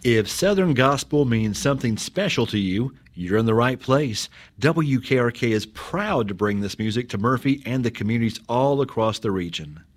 If Southern Gospel means something special to you, you're in the right place. WKRK is proud to bring this music to Murphy and the communities all across the region.